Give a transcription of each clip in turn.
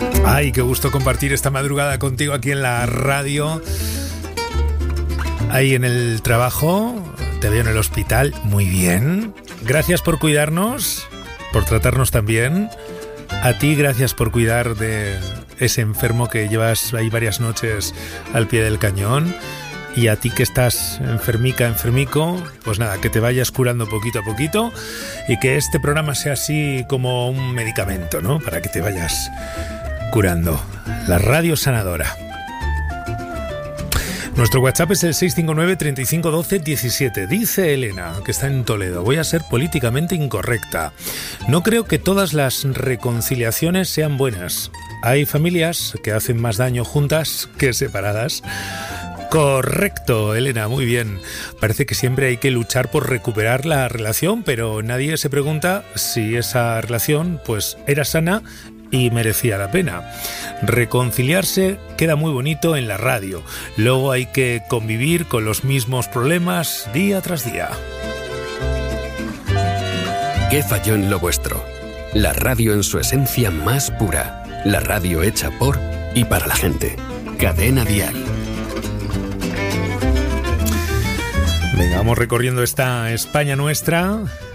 Ay, qué gusto compartir esta madrugada contigo aquí en la radio. Ahí en el trabajo, te veo en el hospital, muy bien. Gracias por cuidarnos, por tratarnos tan bien. A ti, gracias por cuidar de ese enfermo que llevas ahí varias noches al pie del cañón. Y a ti que estás enfermico, pues nada, que te vayas curando poquito a poquito y que este programa sea así como un medicamento, ¿no? Para que te vayas curando. La radio sanadora. Nuestro WhatsApp es el 659 35 12 17. Dice Elena, que está en Toledo: voy a ser políticamente incorrecta. No creo que todas las reconciliaciones sean buenas. Hay familias que hacen más daño juntas que separadas. Correcto, Elena, muy bien. Parece que siempre hay que luchar por recuperar la relación, pero nadie se pregunta si esa relación pues era sana y merecía la pena. Reconciliarse queda muy bonito en la radio. Luego hay que convivir con los mismos problemas día tras día. ¿Qué falló en lo vuestro? La radio en su esencia más pura. La radio hecha por y para la gente. Cadena Dial. Venga, vamos recorriendo esta España nuestra.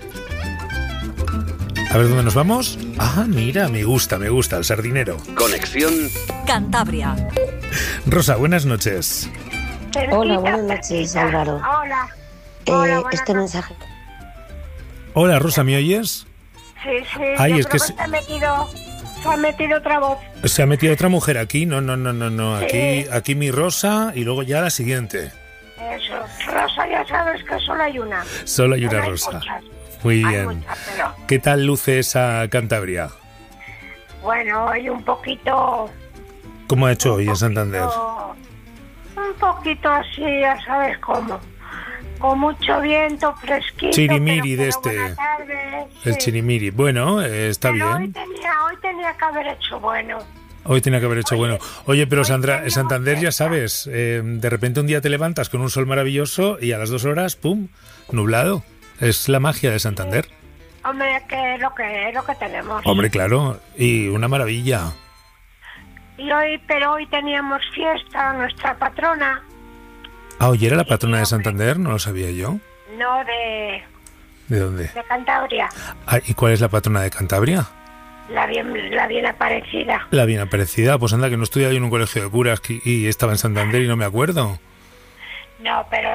A ver dónde nos vamos. Ah, mira, me gusta, el sardinero. Conexión Cantabria. Rosa, buenas noches. Hola, buenas noches, Álvaro. Hola. Este mensaje. Hola, Rosa, ¿me oyes? Sí. Ay, Yo es creo que se ha metido otra voz. se ha metido otra mujer aquí. No. Sí. Aquí mi Rosa y luego ya la siguiente. Eso, Rosa, ya sabes que solo hay una. Solo hay una Pero hay Rosa. muchas. Muy Hay bien. muchas, pero ¿Qué tal luce esa Cantabria? bueno, hay un poquito... ¿Cómo ha hecho hoy en Santander? Un poquito así, ya sabes cómo. Con mucho viento, fresquito. Chirimiri pero de este. buena tarde, El sí. chirimiri. Bueno, está Pero bien. Hoy tenía que haber hecho bueno. Hoy tenía que haber hecho bueno. Oye, pero hoy Sandra, tenemos Santander, ya fiesta. sabes, de repente un día te levantas con un sol maravilloso y a las 2 horas, ¡pum!, nublado. Es la magia de Santander. Hombre, que es lo que tenemos. Hombre, claro, y una maravilla. Pero hoy teníamos fiesta, nuestra patrona, Ah, oye, ¿era la patrona de Santander? No lo sabía yo. no de ¿De dónde? Cantabria, Ah, ¿y cuál es la patrona de Cantabria? la bien aparecida. La bien aparecida. Pues anda, que no estudiaba yo en un colegio de curas y estaba en Santander y no me acuerdo. No, pero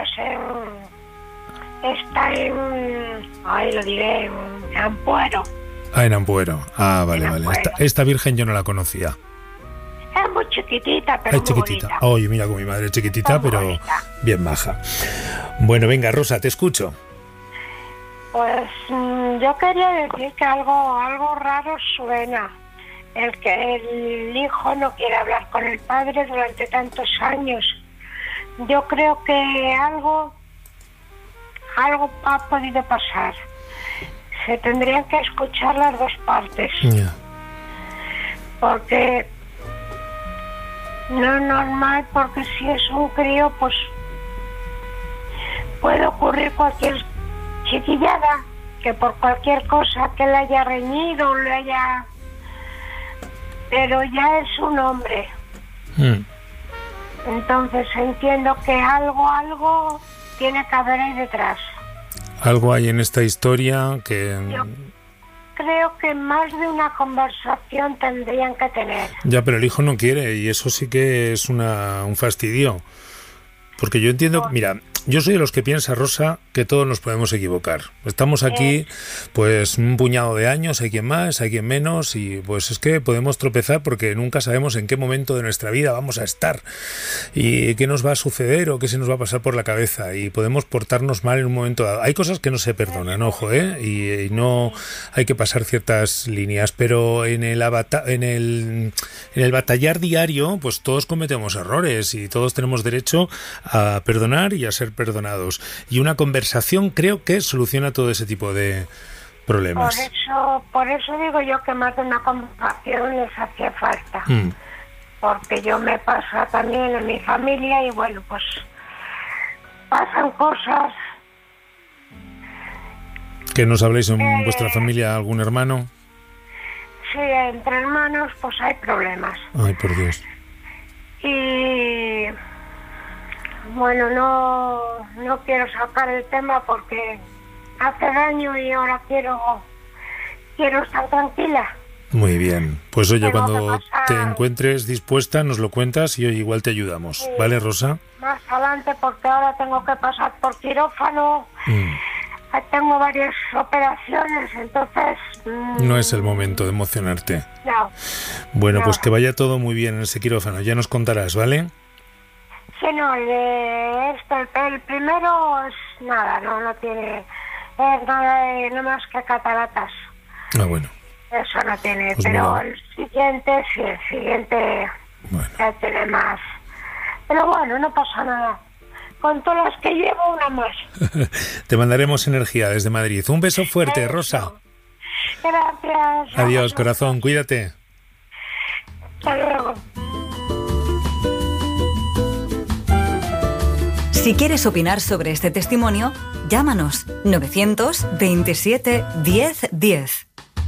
está ahí lo diré, en Ampuero. Ah, en Ampuero. Ah, vale, En vale. Ampuero. Esta virgen yo no la conocía. Es muy chiquitita, pero Es muy chiquitita. bonita. Oye, mira como mi madre es chiquitita, Muy pero bonita. bien maja. Bueno, venga, Rosa, te escucho. Pues yo quería decir que algo raro suena. El que el hijo no quiere hablar con el padre durante tantos años. Yo creo que algo ha podido pasar. Se tendrían que escuchar las dos partes. Ya. Porque no es normal, porque si es un crío, pues puede ocurrir cualquier chiquillada, que por cualquier cosa que le haya reñido, pero ya es un hombre. Entonces entiendo que algo tiene que haber ahí detrás. Algo hay en esta historia que... Yo creo que más de una conversación tendrían que tener. Ya, pero el hijo no quiere y eso sí que es un fastidio. Porque yo entiendo... Mira, yo soy de los que piensa, Rosa, que todos nos podemos equivocar. Estamos aquí, pues, un puñado de años, hay quien más, hay quien menos, y pues es que podemos tropezar porque nunca sabemos en qué momento de nuestra vida vamos a estar y qué nos va a suceder o qué se nos va a pasar por la cabeza, y podemos portarnos mal en un momento dado. Hay cosas que no se perdonan, ojo, y no hay que pasar ciertas líneas, pero en el batallar diario, pues todos cometemos errores y todos tenemos derecho a perdonar y a ser perdonados, y una conversación creo que soluciona todo ese tipo de problemas. Por eso digo yo que más de una conversación les hacía falta. Porque yo me pasa también en mi familia y bueno, pues pasan cosas. ¿Que nos habléis en vuestra familia, algún hermano? sí, entre hermanos pues hay problemas. Ay, por Dios. Y bueno, no quiero sacar el tema porque hace daño y ahora quiero estar tranquila. Muy bien. Pues oye, Tengo cuando que pasar- te encuentres dispuesta, nos lo cuentas y oye, igual te ayudamos. Sí. ¿Vale, Rosa? Más adelante porque ahora tengo que pasar por quirófano. Tengo varias operaciones, entonces... No es el momento de emocionarte. No. Bueno, No. pues que vaya todo muy bien en ese quirófano. Ya nos contarás, ¿vale? Sí, no, el primero es nada, no tiene... Es nada, no más que cataratas. Ah, bueno. Eso no tiene, Pues pero mira. el siguiente Bueno. ya tiene más. Pero bueno, no pasa nada. Con todas las que llevo, una más. Te mandaremos energía desde Madrid. Un beso fuerte, Eso. Rosa. Gracias. Adiós, corazón. Cuídate. Hasta luego. Si quieres opinar sobre este testimonio, llámanos 927 10 10.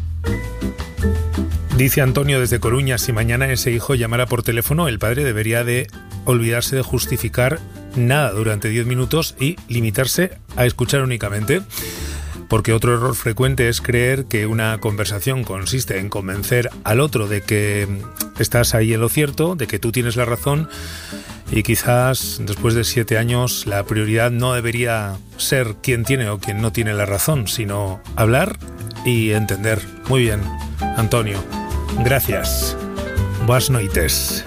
Dice Antonio desde Coruña, si mañana ese hijo llamara por teléfono, el padre debería de olvidarse de justificar nada durante 10 minutos y limitarse a escuchar únicamente. Porque otro error frecuente es creer que una conversación consiste en convencer al otro de que estás ahí en lo cierto, de que tú tienes la razón, y quizás después de 7 años la prioridad no debería ser quién tiene o quién no tiene la razón, sino hablar y entender. Muy bien, Antonio. Gracias. Boas noites.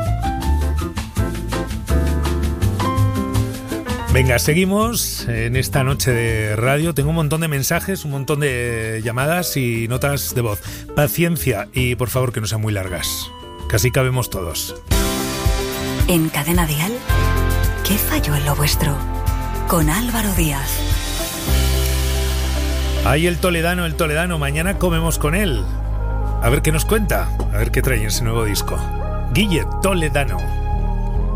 Venga, seguimos en esta noche de radio. Tengo un montón de mensajes, un montón de llamadas y notas de voz. Paciencia y por favor que no sean muy largas, que así cabemos todos. En Cadena Dial, ¿qué falló en lo vuestro? Con Álvaro Díaz. Ahí el Toledano, mañana comemos con él. A ver qué nos cuenta, a ver qué trae en ese nuevo disco. Guille Toledano.